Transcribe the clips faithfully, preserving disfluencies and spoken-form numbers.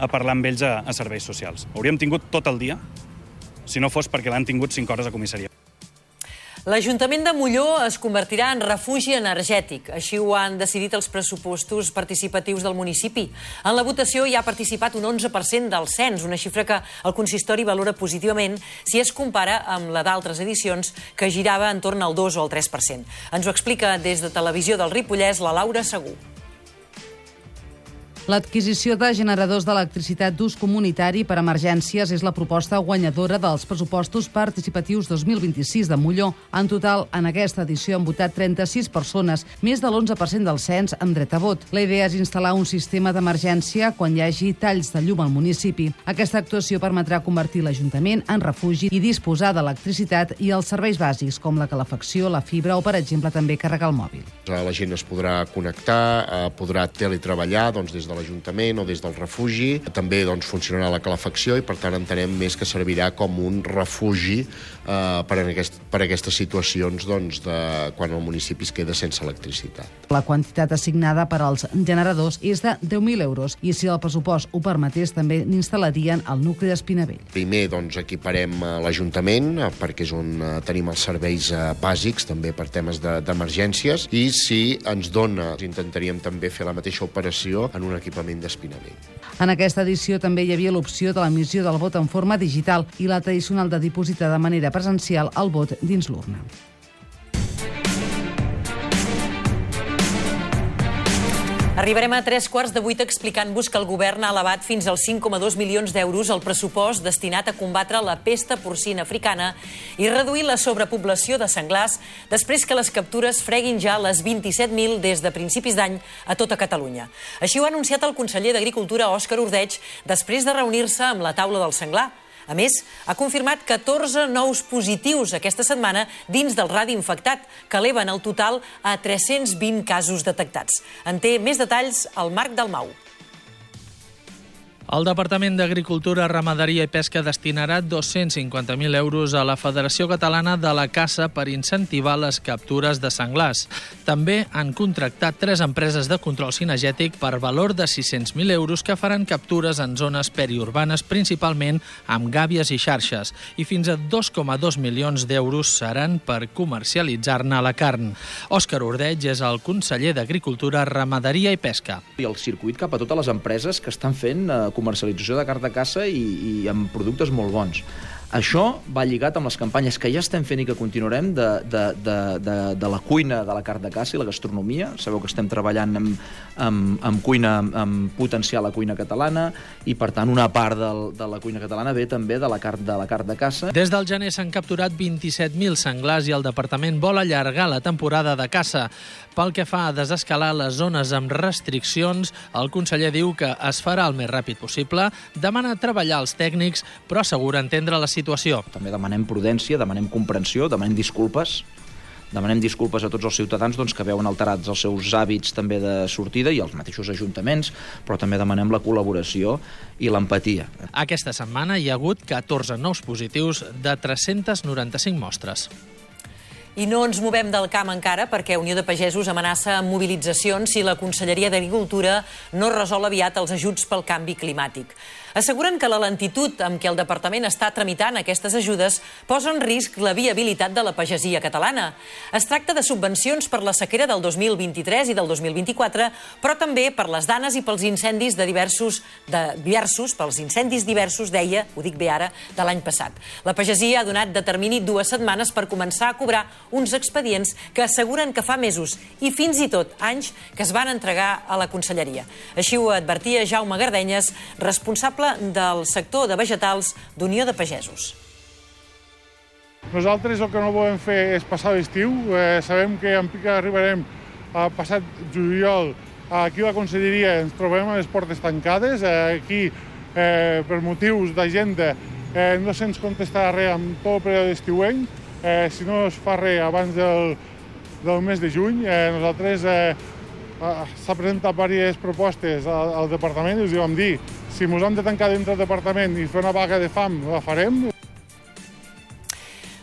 a parlar amb ells a, a serveis socials. Hauríem tingut tot el dia, si no fos perquè l'han tingut cinc hores a comissaria. L'Ajuntament de Molló es convertirà en refugi energètic. Així ho han decidit els pressupostos participatius del municipi. En la votació hi ha participat un onze per cent del cens, una xifra que el consistori valora positivament si es compara amb la d'altres edicions, que girava en torn al dos o al tres per cent. Ens ho explica des de Televisió del Ripollès la Laura Segú. L'adquisició de generadors d'electricitat d'ús comunitari per emergències és la proposta guanyadora dels pressupostos participatius dos mil vint-i-sis de Molló. En total, en aquesta edició han votat trenta-sis persones, més de l'onze per cent del cens amb dret a vot. La idea és instal·lar un sistema d'emergència quan hi hagi talls de llum al municipi. Aquesta actuació permetrà convertir l'Ajuntament en refugi i disposar d'electricitat i els serveis bàsics, com la calefacció, la fibra o, per exemple, també carregar el mòbil. La gent es podrà connectar, podrà teletreballar doncs, des de l'Ajuntament o des del refugi. També doncs, funcionarà la calefacció i, per tant, entenem més que servirà com un refugi eh, per, en aquest, per a aquestes situacions doncs, de quan el municipi es queda sense electricitat. La quantitat assignada per als generadors és de deu mil euros i, si el pressupost ho permetés, també n'instal·larien al nucli d'Espinavell. Primer doncs, equiparem l'Ajuntament perquè és on tenim els serveis eh, bàsics, també per temes d'emergències, i si ens dona, intentaríem també fer la mateixa operació en un equipament d'Espinavell. En aquesta edició també hi havia l'opció de l'emissió del vot en forma digital i la tradicional de dipositar de manera presencial el vot dins l'urna. Arribarem a tres quarts de vuit explicant-vos que el govern ha elevat fins als cinc coma dos milions d'euros el pressupost destinat a combatre la pesta porcina africana i reduir la sobrepoblació de senglars després que les captures freguin ja les vint-i-set mil des de principis d'any a tota Catalunya. Així ho ha anunciat el conseller d'Agricultura, Òscar Ordeig, després de reunir-se amb la taula del senglar. A més, ha confirmat catorze nous positius aquesta setmana dins del radi infectat, que eleven el total a tres-cents vint casos detectats. En té més detalls el Marc Dalmau. El Departament d'Agricultura, Ramaderia i Pesca destinarà dos-cents cinquanta mil euros a la Federació Catalana de la Caça per incentivar les captures de senglars. També han contractat tres empreses de control cinegètic per valor de sis-cents mil euros que faran captures en zones periurbanes, principalment amb gàbies i xarxes, i fins a dos coma dos milions d'euros seran per comercialitzar-ne la carn. Òscar Ordeig és el conseller d'Agricultura, Ramaderia i Pesca. I el circuit cap a totes les empreses que estan fent eh, comercialització de carn de caça i, i amb productes molt bons. Això va lligat amb les campanyes que ja estem fent i que continuarem de, de, de, de, de la cuina de la carn de caça i la gastronomia. Sabeu que estem treballant amb, amb, amb cuina, amb potenciar la cuina catalana i, per tant, una part del, de la cuina catalana ve també de la carn de, la carn de caça. Des del gener s'han capturat vint-i-set mil senglars i el departament vol allargar la temporada de caça. Pel que fa a desescalar les zones amb restriccions, el conseller diu que es farà el més ràpid possible, demana treballar als tècnics, però assegura entendre la situació. També demanem prudència, demanem comprensió, demanem disculpes, demanem disculpes a tots els ciutadans doncs, que veuen alterats els seus hàbits també de sortida i els mateixos ajuntaments, però també demanem la col·laboració i l'empatia. Aquesta setmana hi ha hagut catorze nous positius de tres-cents noranta-cinc mostres. I no ens movem del camp encara perquè Unió de Pagesos amenaça amb mobilitzacions si la Conselleria d'Agricultura no resol aviat els ajuts pel canvi climàtic. Asseguren que la lentitud amb què el departament està tramitant aquestes ajudes posa en risc la viabilitat de la pagesia catalana. Es tracta de subvencions per la sequera del dos mil vint-i-tres i del dos mil vint-i-quatre, però també per les danes i pels incendis de diversos, de diversos, pels incendis diversos, deia, ho dic bé ara, de l'any passat. La pagesia ha donat de termini dues setmanes per començar a cobrar uns expedients que asseguren que fa mesos i fins i tot anys que es van entregar a la Conselleria. Així ho advertia Jaume Gardenyes, responsable del sector de vegetals d'Unió de Pagesos. Nosaltres el que no volem fer és passar l'estiu. Eh, sabem que en pic arribarem a passat juliol. Aquí a la Conselleria ens trobem a les portes tancades. Eh, aquí, eh, per motius d'agenda, eh, no se'ns contestarà res en tot el període estiuenc. Eh, si no es fa res abans del, del mes de juny, eh, nosaltres eh, s'ha presentat diverses propostes al, al departament i us hi vam dir, si ens hem de tancar dintre del departament i fer una vaga de fam, la farem.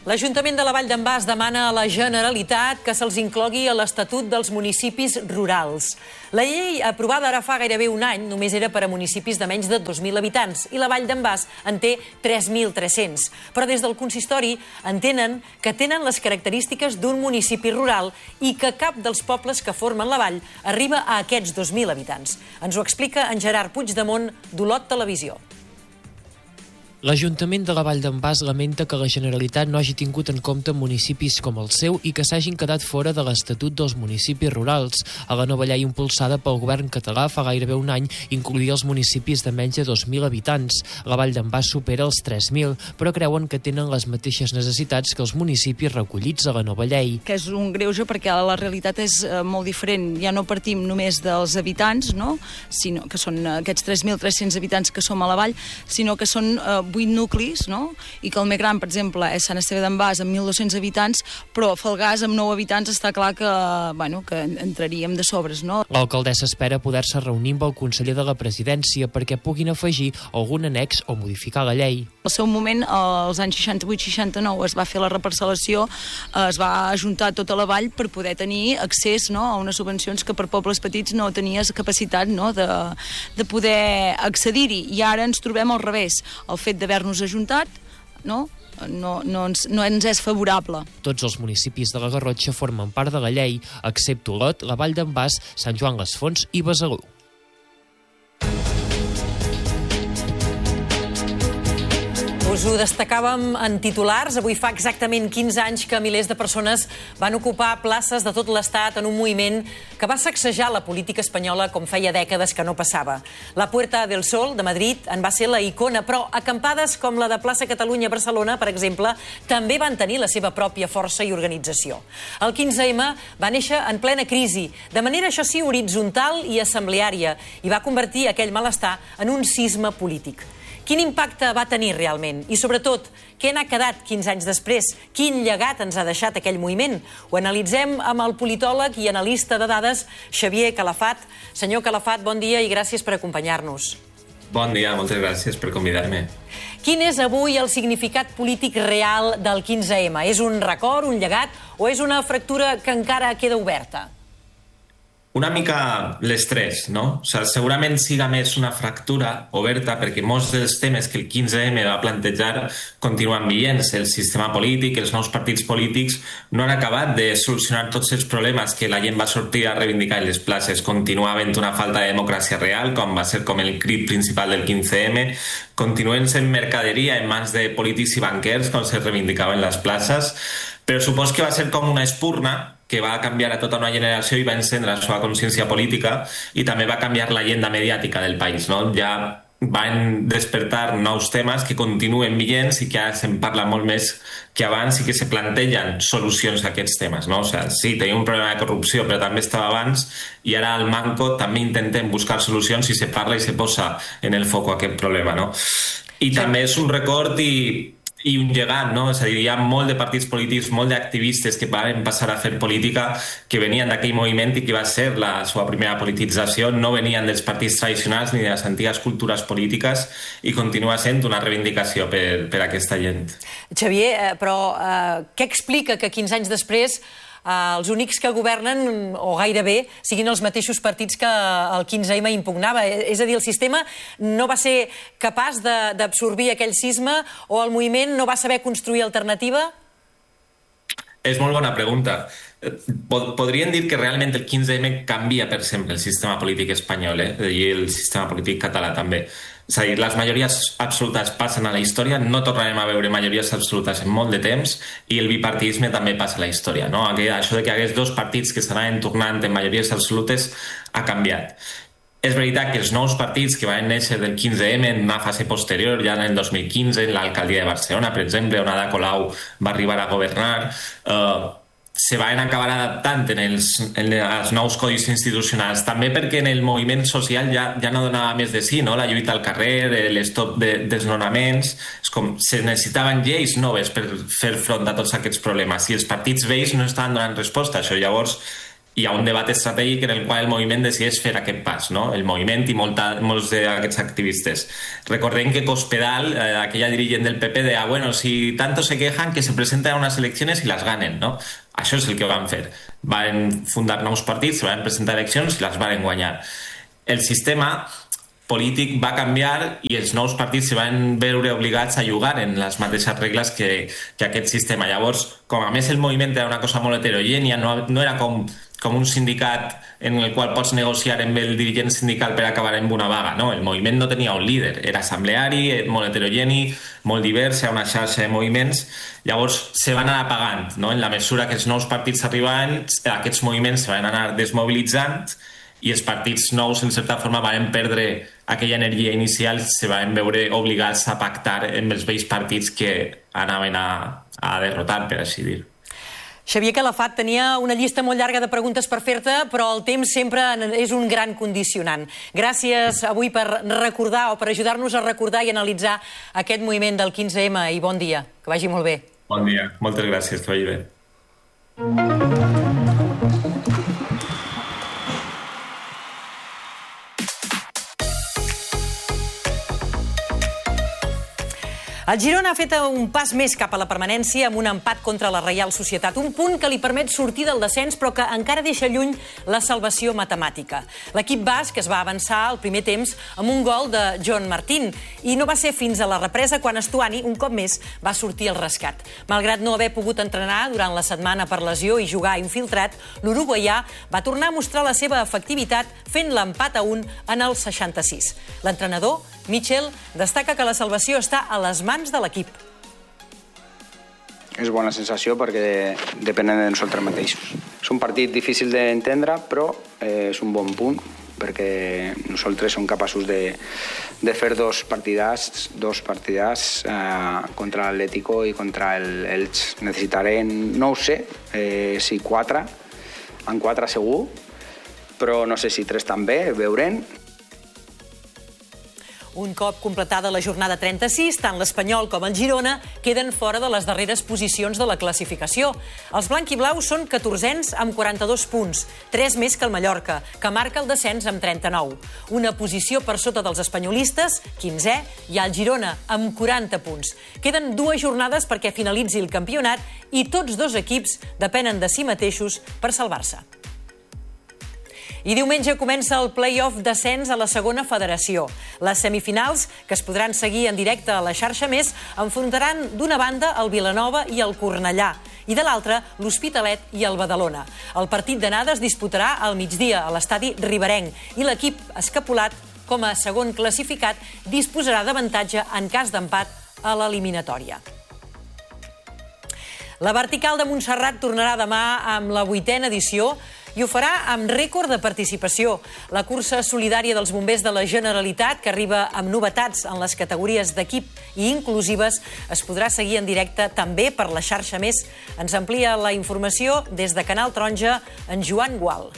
L'Ajuntament de la Vall d'en Bas demana a la Generalitat que se'ls inclogui a l'Estatut dels Municipis Rurals. La llei aprovada ara fa gairebé un any només era per a municipis de menys de dos mil habitants i la Vall d'en Bas en té tres mil tres-cents. Però des del consistori entenen que tenen les característiques d'un municipi rural i que cap dels pobles que formen la vall arriba a aquests dos mil habitants. Ens ho explica en Gerard Puigdemont, d'Olot Televisió. L'Ajuntament de la Vall d'en Bas lamenta que la Generalitat no hagi tingut en compte municipis com el seu i que s'hagin quedat fora de l'Estatut dels Municipis Rurals. A la nova llei impulsada pel govern català fa gairebé un any incloïa els municipis de menys de dos mil habitants. La Vall d'en Bas supera els tres mil, però creuen que tenen les mateixes necessitats que els municipis recollits a la nova llei. Que és un greuge perquè la realitat és eh, molt diferent. Ja no partim només dels habitants, no? Sinó que són aquests tres mil tres-cents habitants que som a la vall, sinó que són eh, vuit nuclis, no? I que el més gran, per exemple, és Sant Esteve d'en Bas amb mil dos-cents habitants, però Falgars amb nou habitants està clar que, bueno, que entraríem de sobres, no? L'alcaldessa espera poder-se reunir amb el conseller de la presidència perquè puguin afegir algun annex o modificar la llei. Al seu moment, als anys seixanta-vuit seixanta-nou, es va fer la reparcel·lació, es va ajuntar tota la vall per poder tenir accés, no?, a unes subvencions que per pobles petits no tenies capacitat, no?, de, de poder accedir-hi. I ara ens trobem al revés. El fet d'haver-nos ajuntat, no? No, no, ens, no ens és favorable. Tots els municipis de la Garrotxa formen part de la llei, excepte Olot, la Vall d'en Bas, Sant Joan les Fonts i Besalú. Us ho destacàvem en titulars. Avui fa exactament quinze anys que milers de persones van ocupar places de tot l'Estat en un moviment que va sacsejar la política espanyola com feia dècades que no passava. La Puerta del Sol de Madrid en va ser la icona, però acampades com la de Plaça Catalunya a Barcelona, per exemple, també van tenir la seva pròpia força i organització. El quinze ema va néixer en plena crisi, de manera, això sí, horitzontal i assembleària, i va convertir aquell malestar en un sisme polític. Quin impacte va tenir realment? I, sobretot, què n'ha quedat quinze anys després? Quin llegat ens ha deixat aquell moviment? Ho analitzem amb el politòleg i analista de dades Xavier Calafat. Senyor Calafat, bon dia i gràcies per acompanyar-nos. Bon dia, moltes gràcies per convidar-me. Quin és avui el significat polític real del quinze ema? És un record, un llegat, o és una fractura que encara queda oberta? Una mica les tres, no? O sigui, segurament siga més una fractura oberta perquè molts dels temes que el quinze ema va plantejar continuen vigents. El sistema polític, els nous partits polítics no han acabat de solucionar tots els problemes que la gent va sortir a reivindicar en les places. Continua havent una falta de democràcia real, com va ser com el crit principal del quinze ema. Continuen sent mercaderia en mans de polítics i banquers, com se reivindicava en les places. Però supos que va ser com una espurna que va canviar a tota una generació i va encendre la seva consciència política i també va canviar l'agenda mediàtica del país, no? Ja van despertar nous temes que continuen vigents i que ara se'n parla molt més que abans i que se plantegen solucions a aquests temes, no? O sigui, sí, tenim un problema de corrupció, però també estava abans i ara al Manco també intentem buscar solucions i se parla i se posa en el foc aquest problema, no? I també és un record i i un llegat, no? És a dir, hi ha molt de partits polítics, molt d'activistes que van passar a fer política que venien d'aquell moviment i que va ser la seva primera politització, no venien dels partits tradicionals ni de les antigues cultures polítiques i continua sent una reivindicació per, per aquesta gent. Xavier, però eh, què explica que quinze anys després els únics que governen, o gairebé, siguin els mateixos partits que el quinze ema impugnava? És a dir, el sistema no va ser capaç d'absorbir aquell sisme o el moviment no va saber construir alternativa? És molt bona pregunta. Podríem dir que realment el quinze ema canvia per sempre el sistema polític espanyol, eh? I el sistema polític català també. És a dir, les majories absolutes passen a la història, no tornarem a veure majories absolutes en molt de temps i el bipartidisme també passa a la història, no? Això de que hi hagués dos partits que s'anaven tornant en majories absolutes ha canviat. És veritat que els nous partits que van néixer del quinze ema en una fase posterior, ja en el dos mil quinze, en l'alcaldia de Barcelona, per exemple, on Ada Colau va arribar a governar, eh, se van acabar adaptant en els, en els nous codis institucionals, també perquè en el moviment social ja, ja no donava més de sí, no? La lluita al carrer, l'estop de desnonaments, és com se necessitaven lleis noves per fer front a tots aquests problemes i els partits vells no estaven donant resposta a això. Llavors hi ha un debat estratègic en el qual el moviment decideix fer aquest pas, no? El moviment i molta, molts d'aquests activistes. Recordem que Cospedal, eh, aquella dirigent del P P, deia, bueno, si tanto se quejan que se presenten a unas elecciones y las ganen, no? Això és el que van fer. Van fundar nous partits, van presentar eleccions i les van guanyar. El sistema polític va canviar i els nous partits se van veure obligats a jugar en les mateixes regles que, que aquest sistema. Llavors, com a més el moviment era una cosa molt heterogènia, no, no era com, com un sindicat en el qual pots negociar amb el dirigent sindical per acabar amb una vaga. No, el moviment no tenia un líder, era assembleari, molt heterogeni, molt divers, era una xarxa de moviments. Llavors se van anar apagant, no? En la mesura que els nous partits arribaven, aquests moviments se van anar desmobilitzant i els partits nous, en certa forma, van perdre aquella energia inicial, se van veure obligats a pactar amb els vells partits que anaven a, a derrotar, per així dir. Xavier Calafat tenia una llista molt llarga de preguntes per fer-te, però el temps sempre és un gran condicionant. Gràcies avui per recordar o per ajudar-nos a recordar i analitzar aquest moviment del quinze ema i bon dia. Que vagi molt bé. Bon dia. Moltes gràcies. Que vagi bé. El Girona ha fet un pas més cap a la permanència amb un empat contra la Reial Societat, un punt que li permet sortir del descens però que encara deixa lluny la salvació matemàtica. L'equip basc es va avançar al primer temps amb un gol de John Martín i no va ser fins a la represa quan Estuani, un cop més, va sortir al rescat. Malgrat no haver pogut entrenar durant la setmana per lesió i jugar infiltrat, l'uruguaià va tornar a mostrar la seva efectivitat fent l'empat a un en el seixanta-sis. L'entrenador, Michel, destaca que la salvació està a les mans de l'equip. És bona sensació perquè depenen de nosaltres mateixos. És un partit difícil d'entendre, però és un bon punt perquè nosaltres som capaços de, de fer dos partidars, dos partidars eh, contra l'Atlético i contra el Elx. Necessitarem, no ho sé, eh, si quatre, en quatre segur, però no sé si tres també, veurem. Un cop completada la jornada trenta-sis, tant l'Espanyol com el Girona queden fora de les darreres posicions de la classificació. Els blanc-i-blaus són catorzens amb quaranta-dos punts, tres més que el Mallorca, que marca el descens amb trenta-nou. Una posició per sota dels espanyolistes, quinzè, i el Girona, amb quaranta punts. Queden dues jornades perquè finalitzi el campionat i tots dos equips depenen de si mateixos per salvar-se. I diumenge comença el play-off d'ascens a la segona federació. Les semifinals, que es podran seguir en directe a la xarxa Més, enfrontaran d'una banda el Vilanova i el Cornellà, i de l'altra l'Hospitalet i el Badalona. El partit d'anada es disputarà al migdia a l'estadi Riberenc i l'equip escapulat, com a segon classificat, disposarà d'avantatge en cas d'empat a l'eliminatòria. La Vertical de Montserrat tornarà demà amb la vuitena edició i ho farà amb rècord de participació. La cursa solidària dels bombers de la Generalitat, que arriba amb novetats en les categories d'equip i inclusives, es podrà seguir en directe també per la xarxa Més. Ens amplia la informació des de Canal Taronja en Joan Gual.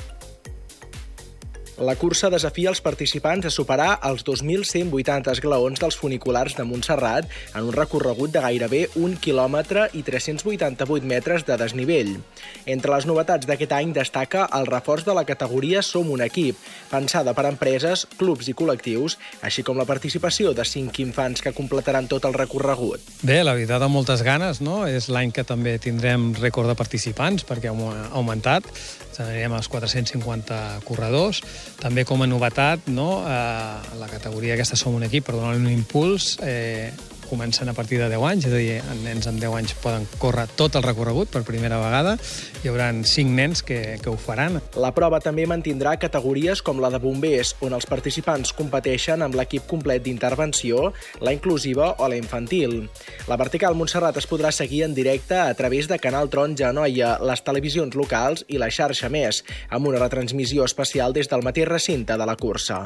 La cursa desafia els participants a superar els dos mil cent vuitanta esglaons dels funiculars de Montserrat en un recorregut de gairebé un quilòmetre i tres-cents vuitanta-vuit metres de desnivell. Entre les novetats d'aquest any destaca el reforç de la categoria Som un equip, pensada per empreses, clubs i col·lectius, així com la participació de cinc infants que completaran tot el recorregut. Bé, la veritat, amb moltes ganes, no? És l'any que també tindrem rècord de participants, perquè ha augmentat. Anirem als quatre-cents cinquanta corredors. També com a novetat, no? eh, la categoria aquesta Som un equip, per donar un impuls, eh, comencen a partir de deu anys, és a dir, nens amb deu anys poden córrer tot el recorregut per primera vegada. Hi haurà cinc nens que, que ho faran. La prova també mantindrà categories com la de bombers, on els participants competeixen amb l'equip complet d'intervenció, la inclusiva o la infantil. La Vertical Montserrat es podrà seguir en directe a través de Canal Taronja Anoia, les televisions locals i la xarxa Més, amb una retransmissió especial des del mateix recinte de la cursa.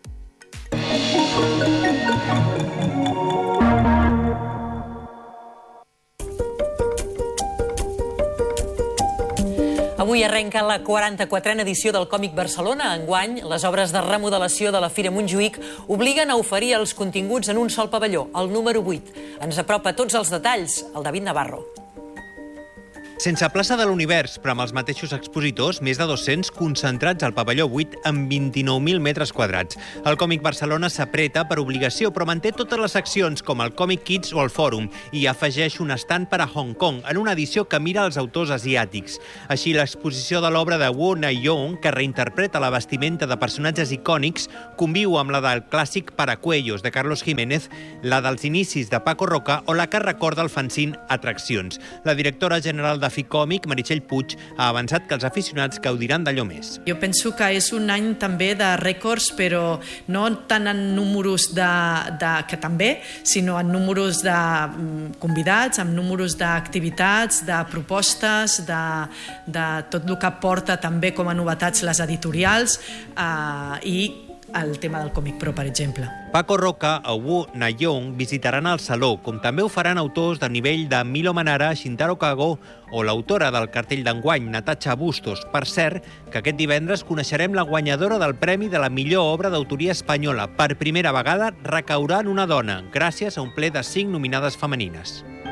Avui arrenca la quaranta-quatrena edició del Còmic Barcelona. Enguany, les obres de remodelació de la Fira Montjuïc obliguen a oferir els continguts en un sol pavelló, el número vuit. Ens apropa tots els detalls, el David Navarro. Sense plaça de l'univers, però amb els mateixos expositors, més de dos-cents concentrats al pavelló vuit amb vint-i-nou mil metres quadrats. El Còmic Barcelona s'apreta per obligació, però manté totes les seccions, com el Còmic Kids o el Fòrum, i afegeix un estand per a Hong Kong, en una edició que mira els autors asiàtics. Així, l'exposició de l'obra de Wu Na-yong, que reinterpreta la vestimenta de personatges icònics, conviu amb la del clàssic Paracuellos, de Carlos Jiménez, la dels inicis de Paco Roca o la que recorda el fanzine Atraccions. La directora general de Ficòmic, Meritxell Puig, ha avançat que els aficionats gaudiran d'allò més. Jo penso que és un any també de rècords, però no tant en números de, de, que també, sinó en números de convidats, en números d'activitats, de propostes, de, de tot el que porta també com a novetats les editorials eh, i el tema del Còmic Pro, per exemple. Paco Roca o Wu Na-yong visitaran el Saló, com també ho faran autors de nivell de Milo Manara, Shintaro Kago o l'autora del cartell d'enguany, Natasha Bustos. Per cert, que aquest divendres coneixerem la guanyadora del Premi de la millor obra d'autoria espanyola. Per primera vegada recaurà en una dona, gràcies a un ple de cinc nominades femenines.